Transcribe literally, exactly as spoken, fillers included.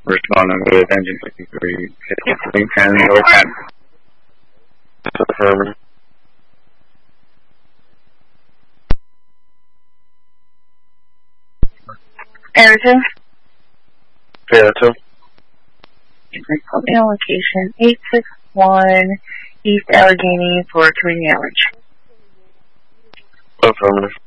Responding with engine sixty-three, fifty-three, ten, over ten. Affirmative. Ayrton? Ayrton. Report me on location eight six one East Allegheny for community outreach. Affirmative.